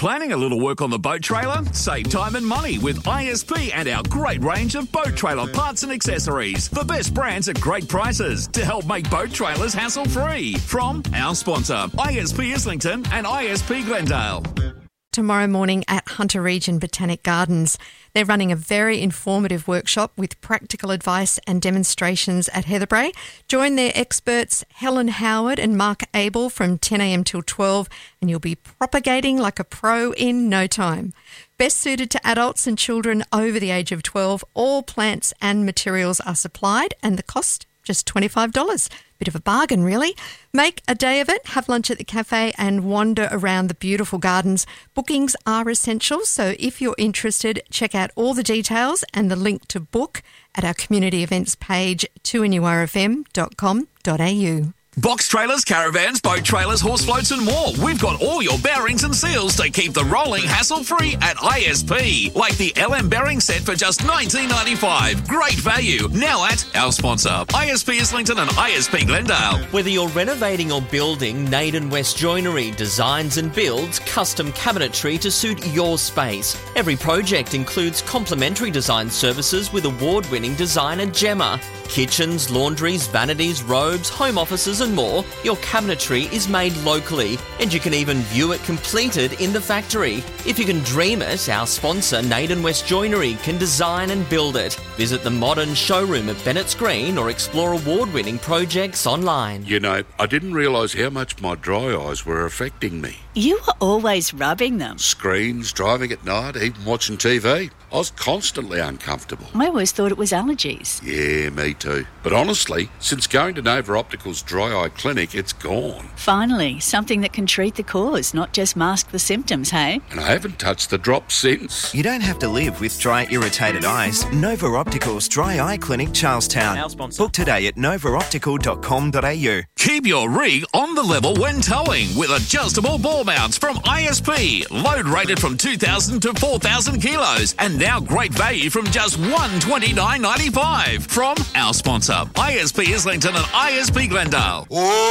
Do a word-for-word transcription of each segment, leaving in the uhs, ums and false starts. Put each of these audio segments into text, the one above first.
planning a little work on the boat trailer? Save time and money with I S P and our great range of boat trailer parts and accessories. The best brands at great prices to help make boat trailers hassle-free. From our sponsor, I S P Islington and I S P Glendale. Tomorrow morning at Hunter Region Botanic Gardens. They're running a very informative workshop with practical advice and demonstrations at Heatherbrae. Join their experts Helen Howard and Mark Abel from ten a.m. till twelve, and you'll be propagating like a pro in no time. Best suited to adults and children over the age of twelve, all plants and materials are supplied, and the cost just twenty-five dollars. Bit of a bargain, really. Make a day of it, have lunch at the cafe and wander around the beautiful gardens. Bookings are essential, so if you're interested, check out all the details and the link to book at our community events page, two n u r f m dot com dot a u. Box trailers, caravans, boat trailers, horse floats and more. We've got all your bearings and seals to keep the rolling hassle-free at I S P. Like the L M bearing set for just nineteen ninety-five. Great value. Now at our sponsor, I S P Islington and I S P Glendale. Whether you're renovating or building, Naden West Joinery designs and builds custom cabinetry to suit your space. Every project includes complimentary design services with award-winning designer Gemma. Kitchens, laundries, vanities, robes, home offices and more. Your cabinetry is made locally, and you can even view it completed in the factory. If you can dream it, our sponsor Naden West Joinery can design and build it. Visit the modern showroom at Bennett's Green or explore award-winning projects online. You know, I didn't realise how much my dry eyes were affecting me. You were always rubbing them. Screens, driving at night, even watching T V. I was constantly uncomfortable. I always thought it was allergies. Yeah, me too. But honestly, since going to Nova Optical's Dry Eye Clinic, it's gone. Finally, something that can treat the cause, not just mask the symptoms, hey? And I haven't touched the drops since. You don't have to live with dry, irritated eyes. Nova Optical's Dry Eye Clinic, Charlestown. Our sponsor. Book today at nova optical dot com dot a u. Keep your rig on the level when towing with adjustable ball mounts from I S P. Load rated from two thousand to four thousand kilos, and now great value from just one hundred twenty-nine dollars ninety-five. From our sponsor, I S P Islington and I S P Glendale.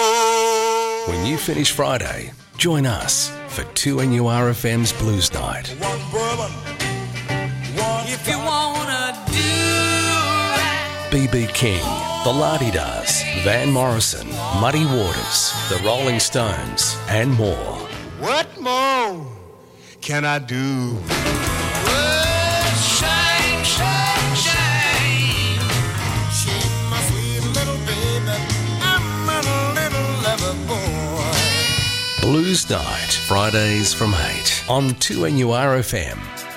When you finish Friday, join us for two N U R F M's Blues Night. One bourbon, one if you wanna do right. B B King, The La-Di-Das, Van Morrison, Muddy Waters, The Rolling Stones, and more. What more can I do? Well, shine, shine, shine. Shine, my sweet little baby. I'm a little lover boy. Blues Night, Fridays from eight on two N U R F M.